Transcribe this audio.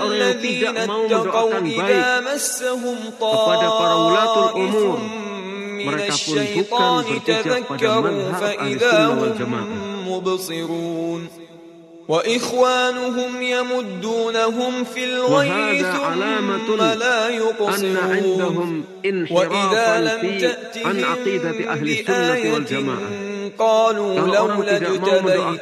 الذين اتقوا إذا مسهم طائف من الشيطان تذكروا فإذا هم مبصرون وإخوانهم يمدونهم في الغي ثم لا يقصرون وإذا لم تأتهم بآية قالوا لولا اجتبيتها